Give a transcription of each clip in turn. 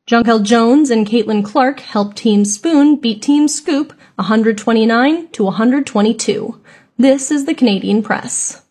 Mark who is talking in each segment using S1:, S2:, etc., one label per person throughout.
S1: Jonquel Jones and Caitlin Clark helped Team Spoon beat Team Scoop 129-122. This is the Canadian Press.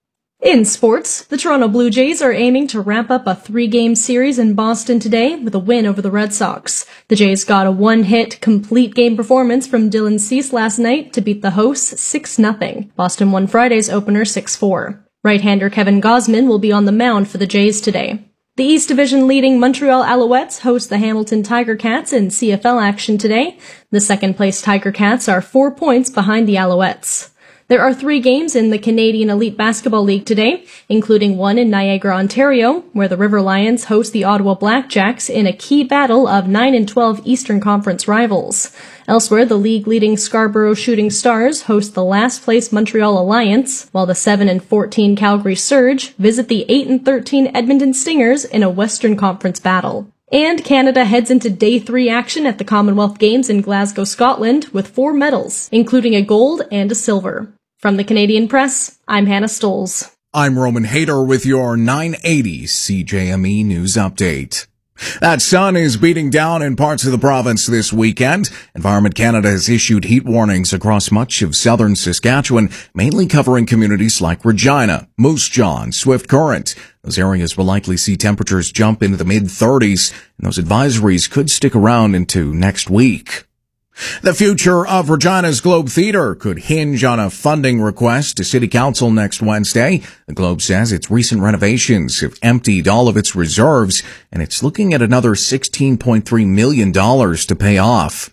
S1: In sports, the Toronto Blue Jays are aiming to wrap up a 3-game series in Boston today with a win over the Red Sox. The Jays got a one-hit, complete game performance from Dylan Cease last night to beat the hosts 6-0. Boston won Friday's opener 6-4. Right-hander Kevin Gausman will be on the mound for the Jays today. The East Division leading Montreal Alouettes host the Hamilton Tiger Cats in CFL action today. The second-place Tiger Cats are 4 points behind the Alouettes. There are 3 games in the Canadian Elite Basketball League today, including one in Niagara, Ontario, where the River Lions host the Ottawa Blackjacks in a key battle of 9 and 12 Eastern Conference rivals. Elsewhere, the league-leading Scarborough Shooting Stars host the last-place Montreal Alliance, while the 7 and 14 Calgary Surge visit the 8 and 13 Edmonton Stingers in a Western Conference battle. And Canada heads into Day 3 action at the Commonwealth Games in Glasgow, Scotland, with 4 medals, including a gold and a silver. From the Canadian Press, I'm Hannah Stoles.
S2: I'm Roman Hayter with your 980 CJME News Update. That sun is beating down in parts of the province this weekend. Environment Canada has issued heat warnings across much of southern Saskatchewan, mainly covering communities like Regina, Moose Jaw, and Swift Current. Those areas will likely see temperatures jump into the mid-30s, and those advisories could stick around into next week. The future of Regina's Globe Theatre could hinge on a funding request to City Council next Wednesday. The Globe says its recent renovations have emptied all of its reserves, and it's looking at another $16.3 million to pay off.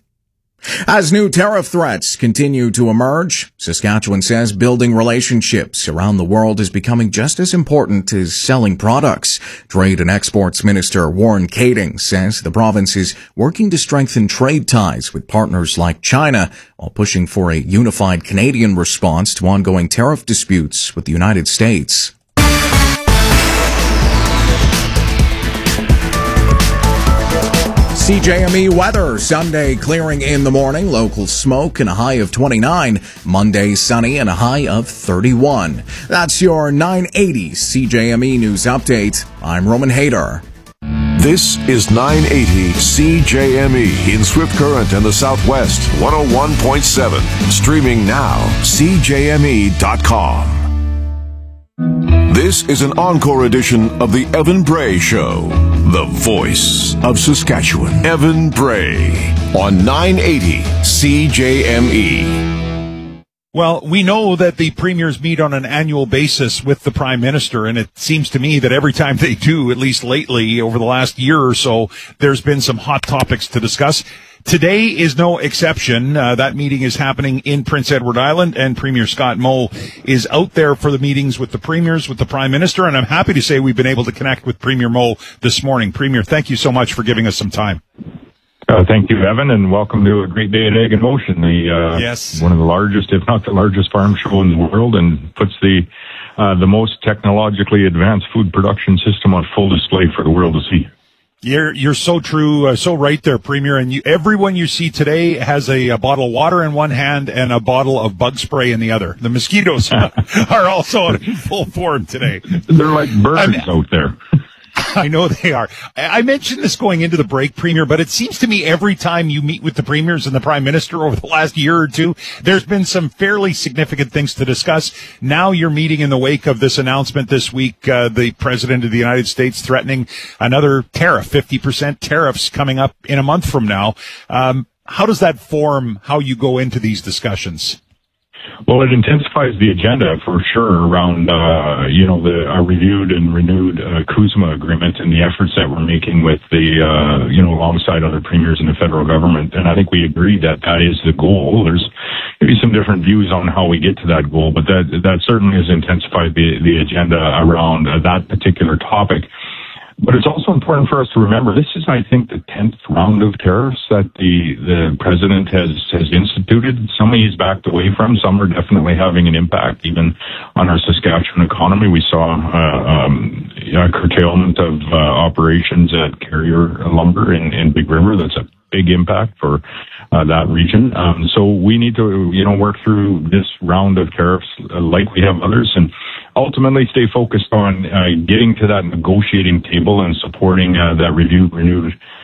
S2: As new tariff threats continue to emerge, Saskatchewan says building relationships around the world is becoming just as important as selling products. Trade and Exports Minister Warren Kading says the province is working to strengthen trade ties with partners like China while pushing for a unified Canadian response to ongoing tariff disputes with the United States. CJME weather. Sunday clearing in the morning, local smoke and a high of 29. Monday sunny and a high of 31. That's your 980 CJME News Update. I'm Roman Hayter.
S3: This is 980 CJME in Swift Current and the Southwest, 101.7. Streaming now, CJME.com. This is an encore edition of the Evan Bray Show, the voice of Saskatchewan. Evan Bray on 980 CJME.
S4: Well, we know that the premiers meet on an annual basis with the Prime Minister, and it seems to me that every time they do, at least lately, over the last year or so, there's been some hot topics to discuss. Today is no exception. That meeting is happening in Prince Edward Island, and Premier Scott Moe is out there for the meetings with the premiers, with the Prime Minister, and I'm happy to say we've been able to connect with Premier Moe this morning. Premier, thank you so much for giving us some time.
S5: Thank you, Evan, and welcome to a great day at Egg in Motion,
S4: yes,
S5: one of the largest, if not the largest, farm show in the world, and puts the most technologically advanced food production system on full display for the world to see.
S4: You're so true, so right there, Premier. And everyone you see today has a bottle of water in one hand and a bottle of bug spray in the other. The mosquitoes are also in full form today.
S5: They're like birds out there.
S4: I know they are. I mentioned this going into the break, Premier, but it seems to me every time you meet with the premiers and the Prime Minister over the last year or two, there's been some fairly significant things to discuss. Now you're meeting in the wake of this announcement this week, the President of the United States threatening another tariff, 50% tariffs coming up in a month from now. How does that form how you go into these discussions?
S5: Well, it intensifies the agenda for sure around, the reviewed and renewed CUSMA agreement and the efforts that we're making with the, alongside other premiers in the federal government. And I think we agree that that is the goal. There's maybe some different views on how we get to that goal, but that certainly has intensified the agenda around that particular topic. But it's also important for us to remember this is, I think, the 10th round of tariffs that the president has instituted. Some he's backed away from. Some are definitely having an impact even on our Saskatchewan economy. We saw a curtailment of operations at Carrier Lumber in Big River. That's a big impact for that region. So we need to, work through this round of tariffs like we have others, and ultimately stay focused on getting to that negotiating table and supporting that reviewed, renewed